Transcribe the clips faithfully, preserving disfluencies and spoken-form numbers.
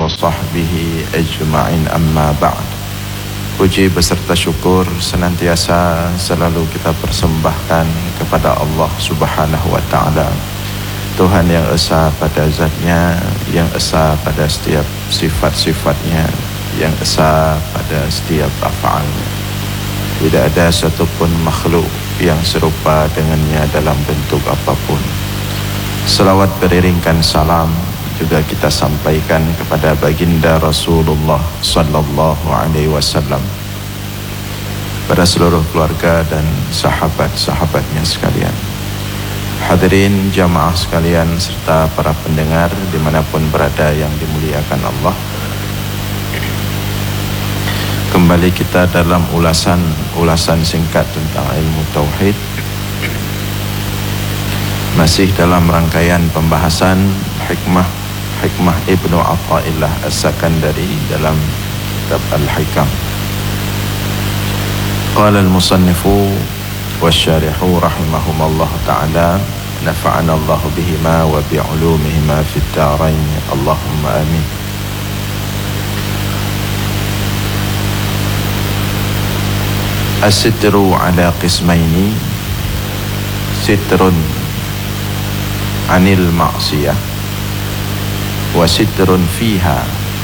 وصحبه أجمعين أما بعد. Puji beserta syukur senantiasa selalu kita persembahkan kepada Allah Subhanahu wa ta'ala, Tuhan yang esa pada zatnya, yang esa pada setiap sifat-sifatnya, yang esa pada setiap af'alnya. Tidak ada satupun makhluk yang serupa dengannya dalam bentuk apapun. Selawat beriringkan salam juga kita sampaikan kepada baginda Rasulullah sallallahu alaihi wasallam, pada seluruh keluarga dan sahabat-sahabatnya sekalian. Hadirin jamaah sekalian serta para pendengar dimanapun berada yang dimuliakan Allah, kembali kita dalam ulasan ulasan singkat tentang ilmu tauhid, masih dalam rangkaian pembahasan hikmah hikmah Ibnu Athaillah As-Sakandari dalam kitab Al-Hikam. Qala al-musannifu wasyarihu rahimahumallahu ta'ala, nafa'ana Allah bihima wa bi'ulumihima fid darain, Allahumma amin. As-sitru ala qismaini, sitrun anil ma'siyah wa sitrun fiha.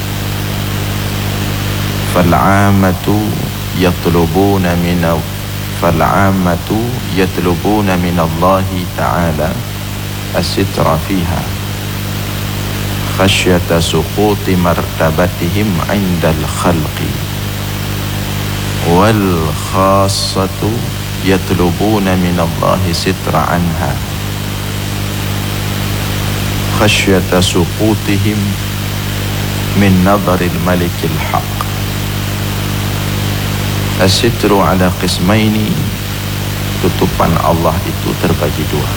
Fal'amatu yatlubuna min fal'amatu yatlubuna min Allah ta'ala as-sitra fiha khasyata suquti martabatihim 'indal khalqi, wal khassatu yatlubuna min Allah sitra anha khasyata suqutihim min nadharil malikil haq. As-sitru ala qismaini, tutupan Allah itu terbagi dua.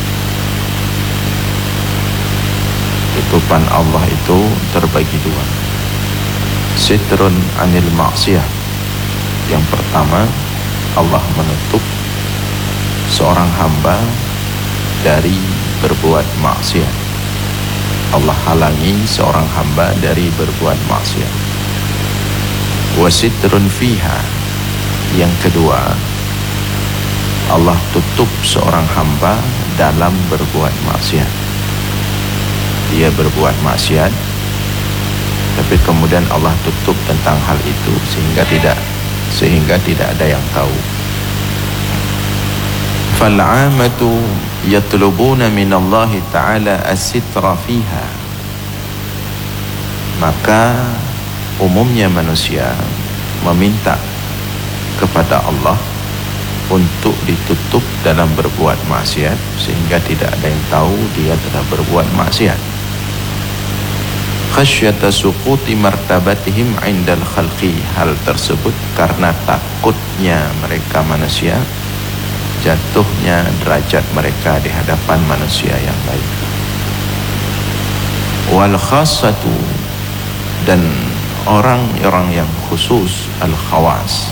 Tutupan Allah itu terbagi dua. Sitrun anil ma'siyah, yang pertama Allah menutup seorang hamba dari berbuat maksiat. Allah halangi seorang hamba dari berbuat maksiat. Wasitrun fiha, yang kedua Allah tutup seorang hamba dalam berbuat maksiat. Dia berbuat maksiat, tapi kemudian Allah tutup tentang hal itu sehingga tidak sehingga tidak ada yang tahu. Fal'amatu yatlubuna minallahi ta'ala as-sitra fiha, maka umumnya manusia meminta kepada Allah untuk ditutup dalam berbuat maksiat sehingga tidak ada yang tahu dia telah berbuat maksiat. Khasyata suquti martabatihim 'indal khalqi, hal tersebut karena takutnya mereka manusia jatuhnya derajat mereka di hadapan manusia yang lain. Wal khassatu, dan orang-orang yang khusus, al khawas,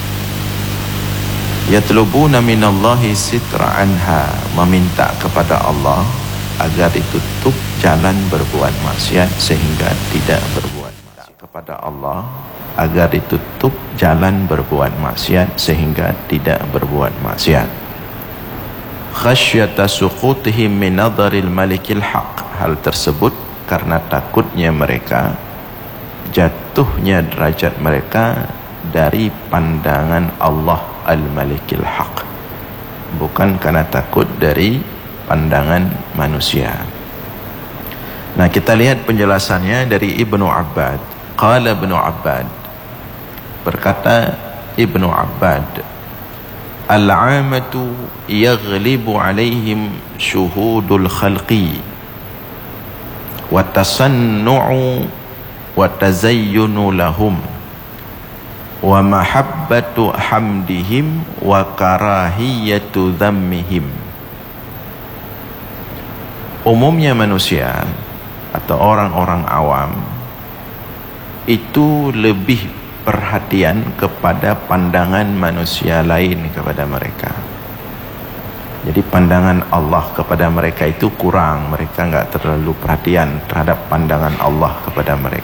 yatlubuna minallahi sitra anha, meminta kepada Allah agar ditutup jalan berbuat maksiat sehingga tidak berbuat maksiat. Kepada Allah agar ditutup jalan berbuat maksiat sehingga tidak berbuat maksiat. Khasyata suqutihim min nadharil malikil haq, hal tersebut karena takutnya mereka jatuhnya derajat mereka dari pandangan Allah al-malikil haq, bukan karena takut dari pandangan manusia. Nah, kita lihat penjelasannya dari Ibnu Abbad. Qala Ibnu Abbad, berkata Ibnu Abbad, al-'amatu yaghlibu 'alaihim syuhudul khalqi wa tasannu'u wa tazayyunu lahum wa mahabbatu hamdihim wa karahiyatu dhammihim. Umumnya manusia atau orang-orang awam itu lebih perhatian kepada pandangan manusia lain kepada mereka. Jadi pandangan Allah kepada mereka itu kurang, mereka enggak terlalu perhatian terhadap pandangan Allah kepada mereka.